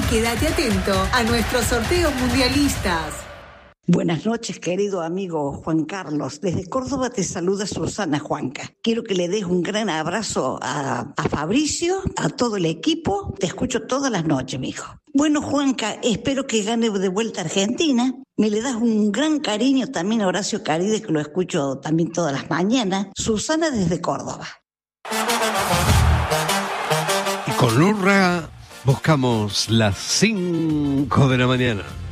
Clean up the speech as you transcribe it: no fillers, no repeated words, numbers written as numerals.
quédate atento a nuestros sorteos mundialistas. Buenas noches, querido amigo Juan Carlos. Desde Córdoba te saluda Susana Juanca. Quiero que le des un gran abrazo a Fabricio, a todo el equipo. Te escucho todas las noches, mijo. Bueno, Juanca, espero que gane de vuelta Argentina. Me le das un gran cariño también a Horacio Caride, que lo escucho también todas las mañanas. Susana desde Córdoba. Y con Lurra buscamos las 5 de la mañana.